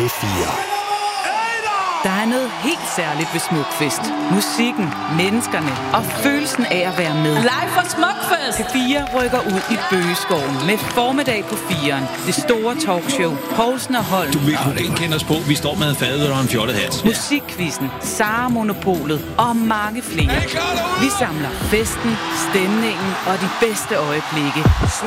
P4. Der er noget helt særligt ved Smukfest. Musikken, menneskerne og følelsen af at være med. Live fra Smukfest! P4 rykker ud i Bøgeskoven med formiddag på 4'eren. Det store talkshow. Poulsen og Holm. Du vil ikke kende os på. Vi står med en fadøl og en fjollet hat. Musikquizzen, Sara Monopolet og mange flere. Vi samler festen, stemningen og de bedste øjeblikke.